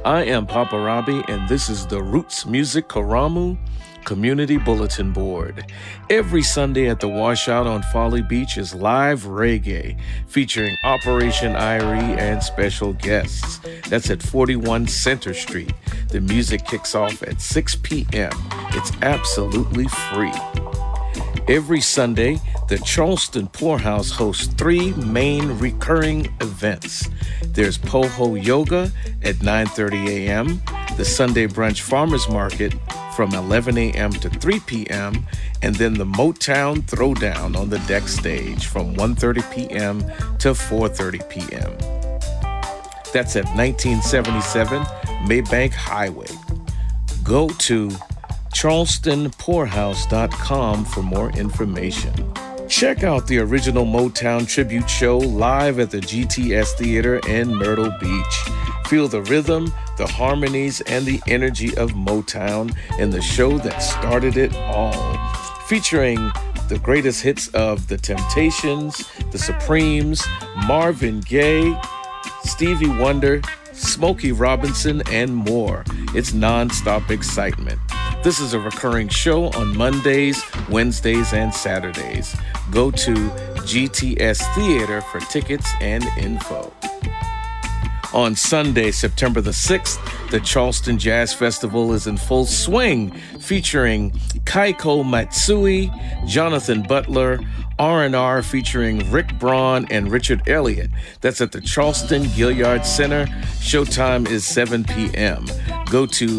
I am Papa Robbie, and this is the Roots Music Karamu Community Bulletin Board. Every Sunday at the Washout on Folly Beach is live reggae featuring Operation Irie and special guests. That's at 41 Center Street. The music kicks off at 6 p.m. It's absolutely free. Every Sunday, the Charleston Poorhouse hosts 3 main recurring events. There's Poho Yoga at 9:30 a.m., the Sunday Brunch Farmers Market from 11 a.m. to 3 p.m., and then the Motown Throwdown on the deck stage from 1:30 p.m. to 4:30 p.m. That's at 1977 Maybank Highway. Go to charlestonpoorhouse.com for more information. Check out the original Motown tribute show live at the GTS Theater in Myrtle Beach. Feel the rhythm, the harmonies, and the energy of Motown in the show that started it all. Featuring the greatest hits of The Temptations, The Supremes, Marvin Gaye, Stevie Wonder, Smokey Robinson, and more. It's non-stop excitement. This is a recurring show on Mondays, Wednesdays, and Saturdays. Go to GTS Theater for tickets and info. On Sunday, September the 6th, the Charleston Jazz Festival is in full swing, featuring Kaiko Matsui, Jonathan Butler, R&R featuring Rick Braun and Richard Elliott. That's at the Charleston Gilliard Center. Showtime is 7 p.m. Go to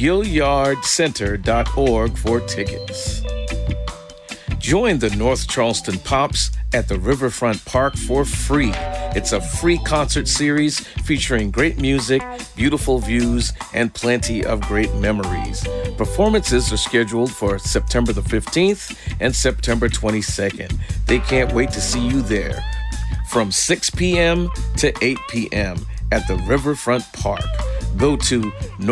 gilliardcenter.org for tickets. Join the North Charleston Pops at the Riverfront Park for free. It's a free concert series featuring great music, beautiful views, and plenty of great memories. Performances are scheduled for September the 15th and September 22nd. They can't wait to see you there. From 6 p.m. to 8 p.m. at the Riverfront Park. Go to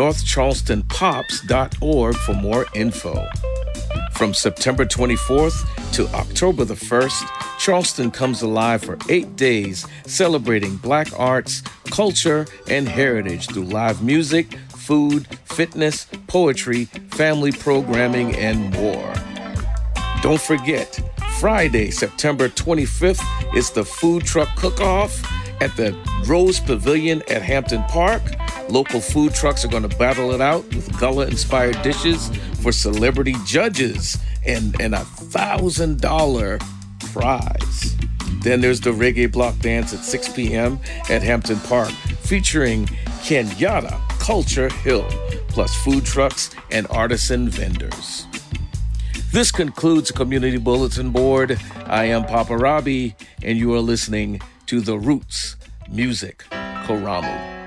northcharlestonpops.org for more info. From September 24th to October the 1st, Charleston comes alive for 8 days, celebrating Black arts, culture, and heritage through live music, food, fitness, poetry, family programming, and more. Don't forget, Friday, September 25th is the Food Truck Cook-Off at the Rose Pavilion at Hampton Park. Local food trucks are going to battle it out with Gullah-inspired dishes for celebrity judges and a $1,000 prize. Then there's the Reggae Block Dance at 6 p.m. at Hampton Park, featuring Kenyatta Culture Hill, plus food trucks and artisan vendors. This concludes the Community Bulletin Board. I am Papa Robbie, and you are listening to the Roots Music Karamu.